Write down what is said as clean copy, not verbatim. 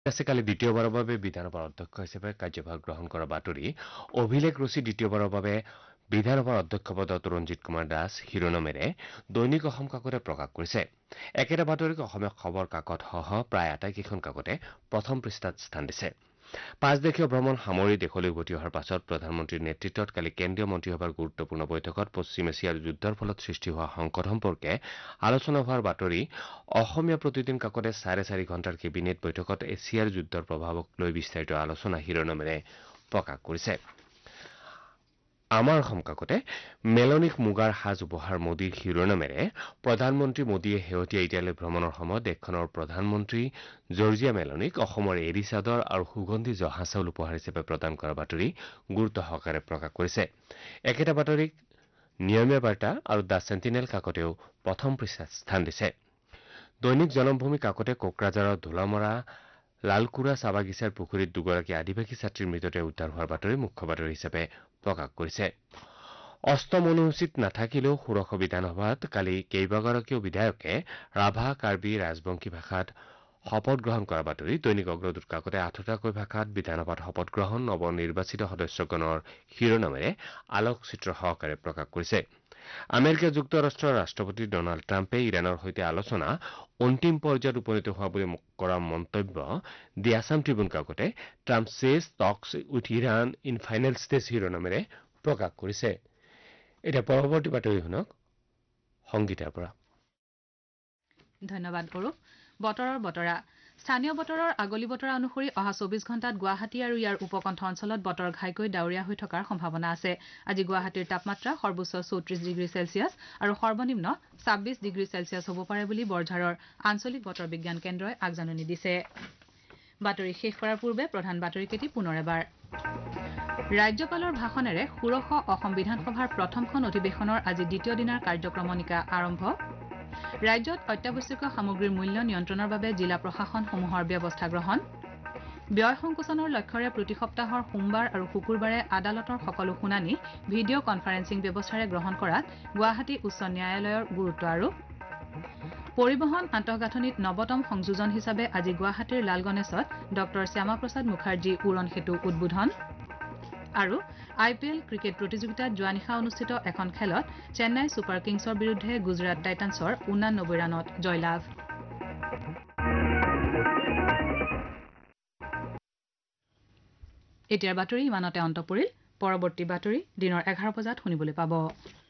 আছে কালি দ্বিতীয়বাৰৰ বাবে বিধানসভাৰ অধ্যক্ষ হিচাপে কাৰ্যভাৰ গ্ৰহণ কৰা বাতৰি অভিলেখ ৰচি দ্বিতীয়বাৰৰ বাবে বিধানসভাৰ অধ্যক্ষ পদত ৰঞ্জিত কুমাৰ দাস শিৰোনামেৰে দৈনিক অসম কাকতে প্ৰকাশ কৰিছে। একেটা বাতৰিক অসমীয়া খবৰ কাকতসহ প্ৰায় আটাইকেইখন কাকতে প্ৰথম পৃষ্ঠাত স্থান দিছে। 5 দেশীয় ভ্ৰমণ সামৰি দেশলৈ উভতি অহাৰ পাছত প্ৰধানমন্ত্ৰীৰ নেতৃত্বত কালি কেন্দ্ৰীয় মন্ত্ৰীসভাৰ গুৰুত্বপূৰ্ণ বৈঠকত পশ্চিম এছিয়াৰ যুদ্ধৰ ফলত সৃষ্টি হোৱা সংকট সম্পৰ্কে আলোচনা হোৱাৰ বাতৰি অসমীয়া প্ৰতিদিন কাকতে 4.5 ঘণ্টাৰ কেবিনেট বৈঠকত এছিয়াৰ যুদ্ধৰ প্ৰভাৱক লৈ বিস্তাৰিত আলোচনা শিৰোনামেৰে প্ৰকাশ কৰিছে। আমাৰ অসম কাকতে মেলনিক মুগাৰ সাজ উপহাৰ মোদীৰ শিৰোনামেৰে প্ৰধানমন্ত্ৰী মোদীয়ে শেহতীয়া ইটালী ভ্ৰমণৰ সময়ত দেশখনৰ প্ৰধানমন্ত্ৰী জৰ্জিয়া মেলনিক অসমৰ এৰী চাদৰ আৰু সুগন্ধি জহা চাউল উপহাৰ হিচাপে প্ৰদান কৰা বাতৰি গুৰুত্ব সহকাৰে প্ৰকাশ কৰিছে। একেটা বাতৰিক নিয়মীয়া বাৰ্তা আৰু দ্য চেণ্টিনেল কাকতেও প্ৰথম পৃষ্ঠাত স্থান দিছে। দৈনিক জনমভূমি কাকতে কোকৰাঝাৰৰ ধোলামৰা লালকুৰা চাহ বাগিচাৰ পুখুৰীত দুগৰাকী আদিবাসী ছাত্ৰীৰ মৃতদেহ উদ্ধাৰ হোৱাৰ বাতৰি মুখ্য বাতৰি হিচাপে প্ৰকাশ কৰিছে। অষ্টম অনুসূচীত নাথাকিলেও ষোড়শ বিধানসভাত কালি কেইবাগৰাকীও বিধায়কে ৰাভা কাৰ্বি ৰাজবংশী ভাষাত শপত গ্ৰহণ কৰাৰ বাতৰি দৈনিক অগ্ৰদূত কাকতে 8টাকৈ ভাষাত বিধানসভাত শপত গ্ৰহণ নৱনিৰ্বাচিত সদস্যগণৰ শিৰোনামেৰে আলোকচিত্ৰ সহকাৰে প্ৰকাশ কৰিছে। আমেৰিকা যুক্তৰাষ্ট্ৰৰ ৰাষ্ট্ৰপতি ডনাল্ড ট্ৰাম্পে ইৰাণৰ সৈতে আলোচনা অন্তিম পৰ্যায়ত উপনীত হোৱা বুলি কৰা মন্তব্য দি আছাম ট্ৰিবিউন কাকতে ট্ৰাম্প চেজ টক্স with Iran in final stage শিৰোনামেৰে প্ৰকাশ কৰিছে। এতিয়া পৰৱৰ্তী বাতৰি শুনক সংগীতাৰ পৰা। ধন্যবাদ অৰূপ। বতৰৰ বতৰা স্থানীয় বতৰৰ আগলি বতৰা অনুসৰি অহা 24 ঘণ্টাত গুৱাহাটী আৰু ইয়াৰ উপকণ্ঠ অঞ্চলত বতৰ ঘাইকৈ ডাৱৰীয়া হৈ থকাৰ সম্ভাৱনা আছে। আজি গুৱাহাটীৰ তাপমাত্ৰা সৰ্বোচ্চ 34 ডিগ্ৰী চেলছিয়াছ আৰু সৰ্বনিম্ন 26 ডিগ্ৰী চেলছিয়াছ হ'ব পাৰে বুলি বৰঝাৰৰ আঞ্চলিক বতৰ বিজ্ঞান কেন্দ্ৰই আগজাননী দিছে। বাতৰি শেষ কৰাৰ পূৰ্বে প্ৰধান বাতৰিকেইটি পুনৰ এবাৰ। ৰাজ্যপালৰ ভাষণেৰে ষোড়শ অসম বিধানসভাৰ প্ৰথমখন অধিৱেশনৰ আজি দ্বিতীয় দিনাৰ কাৰ্যক্ৰমণিকা আৰম্ভ। ৰাজ্যত অত্যাৱশ্যকীয় সামগ্ৰীৰ মূল্য নিয়ন্ত্ৰণৰ বাবে জিলা প্ৰশাসনসমূহৰ ব্যৱস্থা গ্ৰহণ। ব্যয় সংকোচনৰ লক্ষ্যৰে প্ৰতি সপ্তাহৰ সোমবাৰ আৰু শুকুৰবাৰে আদালতৰ সকলো শুনানি ভিডিঅ' কনফাৰেন্সিং ব্যৱস্থাৰে গ্ৰহণ কৰাত গুৱাহাটী উচ্চ ন্যায়ালয়ৰ গুৰুত্ব আৰোপ। পৰিবহণ আন্তঃগাঁথনিত নৱতম সংযোজন হিচাপে আজি গুৱাহাটীৰ লাল গণেশত ডঃ শ্যামাপ্ৰসাদ মুখাৰ্জী উৰণ সেতু উদ্বোধন। আৰু IPL ক্ৰিকেট প্ৰতিযোগিতাত যোৱা নিশা অনুষ্ঠিত এখন খেলত চেন্নাই ছুপাৰ কিংছৰ বিৰুদ্ধে গুজৰাট টাইটান্ছৰ 89 ৰানত জয়লাভ। এতিয়াৰ বাতৰি ইমানতে অন্ত পৰিল। পৰৱৰ্তী বাতৰি দিনৰ 11 বজাত শুনিবলৈ পাব।